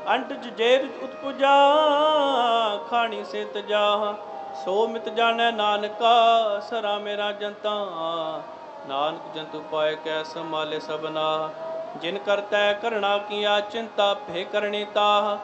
अंट जेर उत्पुजा खानी से तजा सो मित जाने नानका सरा मेरा जंता नानक जंतु पाए कै संभाले सबना जिन करतै करना किया चिंता फे करनी ताह